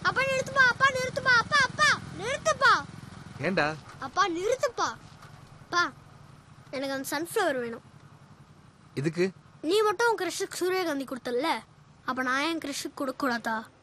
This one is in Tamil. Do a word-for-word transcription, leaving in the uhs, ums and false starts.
அப்பா நிறுத்துப்பா அப்பா நிறுத்துப்பா அப்பா அப்பா நிறுத்துப்பா. ஏண்டா? அப்பா நிறுத்துப்பா. பா எனக்கு அந்த சன்ஃப்ளவர் வேணும். இதுக்கு நீ மட்டும் உன் கிருஷ்ணுக்கு சூரியகாந்தி கொடுத்தல, அப்ப நான் என் கிருஷ்ணுக்கு கொடுக்க கூடாதா?